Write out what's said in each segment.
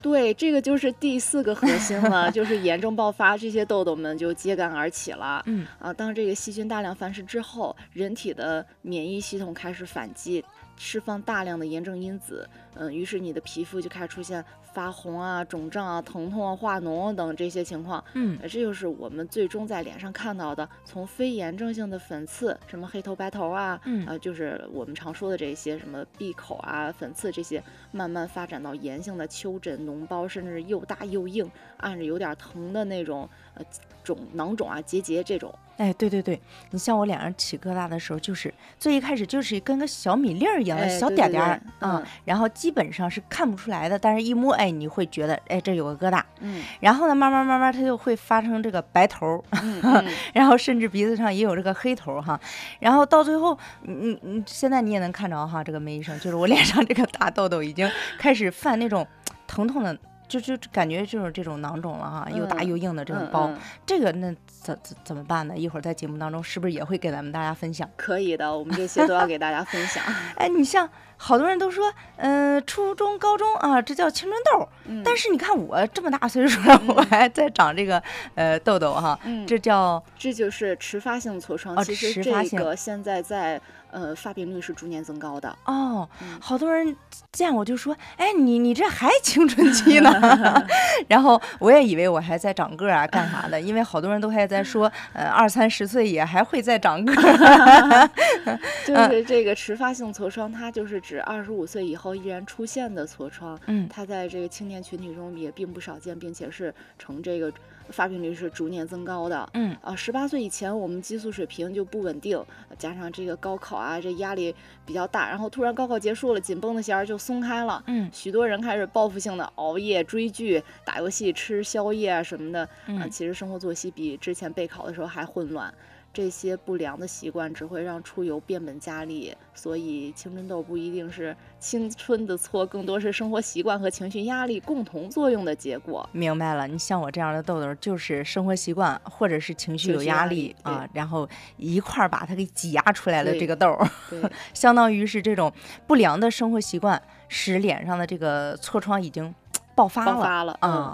对，这个就是第4个核心了，就是炎症爆发，这些痘痘们就揭竿而起了。当这个细菌大量繁殖之后，人体的免疫系统开始反击，释放大量的炎症因子，于是你的皮肤就开始出现发红啊、肿胀啊、疼痛啊、化脓啊等这些情况。这就是我们最终在脸上看到的，从非炎症性的粉刺，什么黑头白头啊，就是我们常说的这些什么闭口啊、粉刺这些，慢慢发展到炎性的丘疹、脓包，甚至又大又硬，按着有点疼的那种囊肿啊、结节这种。 哎，对对对，你像我脸上起疙瘩的时候，就是最一开始就是跟个小米粒儿一样的小点点啊，然后基本上是看不出来的，但是一摸，哎，你会觉得，哎，这有个疙瘩，然后呢，慢慢它就会发生这个白头，然后甚至鼻子上也有这个黑头哈，然后到最后，现在你也能看着哈，这个梅医生，就是我脸上这个大痘痘已经开始泛那种疼痛的。就感觉就是这种囊肿了哈，又大又硬的这种包，这个那怎么办呢？一会儿在节目当中是不是也会给咱们大家分享？ 可以的，我们这些都要给大家分享。 哎，你像好多人都说，初中、高中啊，这叫青春痘，但是你看我这么大岁数了，我还在长这个痘痘哈，这就是迟发性痤疮。其实这个现在在发病率是逐年增高的哦。好多人见我就说，哎，你这还青春期呢？然后我也以为我还在长个啊，干啥的？因为好多人都还在说，20、30岁也还会再长个。 就是这个迟发性痤疮，它就是指25岁以后依然出现的痤疮。它在这个青年群体中也并不少见，并且是呈这个发病率是逐年增高的。18岁以前我们激素水平就不稳定，加上这个高考啊，这压力比较大，然后突然高考结束了，紧绷的弦儿就松开了。许多人开始报复性的熬夜、追剧、打游戏、吃宵夜啊什么的。其实生活作息比之前备考的时候还混乱。这些不良的习惯只会让出油变本加厉，所以青春痘不一定是青春的错，更多是生活习惯和情绪压力共同作用的结果。 明白了，你像我这样的痘痘，就是生活习惯或者是情绪有压力啊，然后一块儿把它给挤压出来了这个痘，相当于是这种不良的生活习惯使脸上的这个痤疮已经爆发了啊。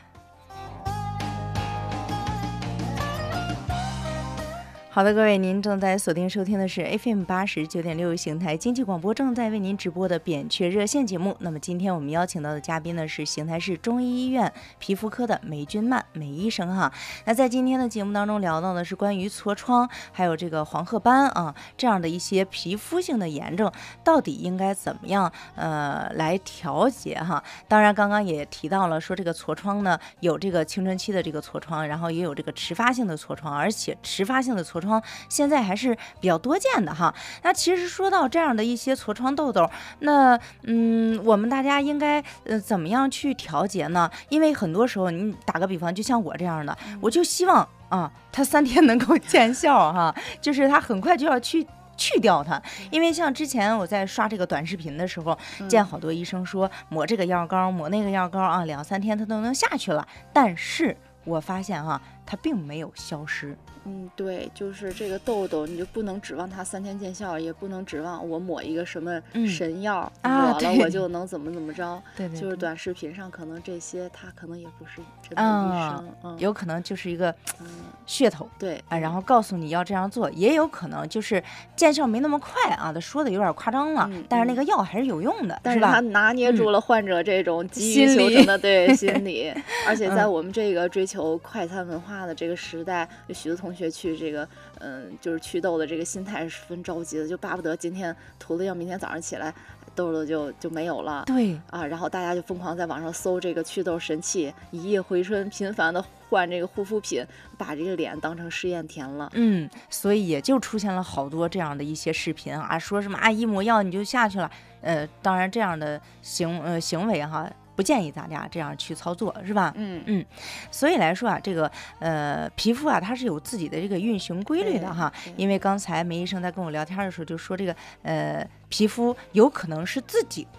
好的，各位，您正在锁定收听的是 FM 89.6邢台经济广播正在为您直播的扁鹊热线节目。那么今天我们邀请到的嘉宾呢是邢台市中医医院皮肤科的梅君曼梅医生哈。那在今天的节目当中聊到的是关于痤疮还有这个黄褐斑啊这样的一些皮肤性的炎症，到底应该怎么样来调节哈。当然刚刚也提到了说这个痤疮呢有这个青春期的这个痤疮，然后也有这个迟发性的痤疮，而且迟发性的痤疮现在还是比较多见的哈。那其实说到这样的一些痤疮痘痘，那我们大家应该怎么样去调节呢？因为很多时候你打个比方，就像我这样的，我就希望啊它3天能够见效哈，就是它很快就要去掉它。因为像之前我在刷这个短视频的时候，见好多医生说抹这个药膏抹那个药膏啊，2、3天它都能下去了，但是我发现哈它并没有消失。 对，就是这个痘痘，你就不能指望它3天见效，也不能指望我抹一个什么神药，抹了我就能怎么着。对，就是短视频上可能这些，它可能也不是真的医生， 有可能就是一个噱头。 对然后告诉你要这样做，也有可能就是见效没那么快啊，他说的有点夸张了，但是那个药还是有用的， 但是他拿捏住了患者这种急于求成的对心理，而且在我们这个追求快餐文化的这个时代，有许多同学去这个就是祛痘的这个心态是十分着急的，就巴不得今天涂了药，明天早上起来痘痘就没有了。 对啊，然后大家就疯狂在网上搜这个祛痘神器，一夜回春，频繁的换这个护肤品，把这个脸当成试验田了。 所以也就出现了好多这样的一些视频啊，说什么一抹药你就下去了。当然这样的行为哈，不建议大家这样去操作，是吧？所以来说啊，这个皮肤啊，它是有自己的这个运行规律的哈。因为刚才梅医生在跟我聊天的时候就说，这个皮肤有可能是自己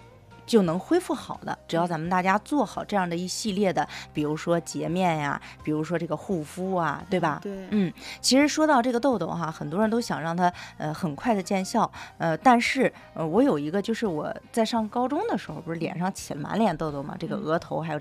就能恢复好的。只要咱们大家做好这样的一系列的，比如说洁面呀，比如说这个护肤啊，对吧？ 对， 其实说到这个痘痘哈，很多人都想让它很快的见效，但是我有一个，就是我在上高中的时候，不是脸上起了满脸痘痘嘛，这个额头还有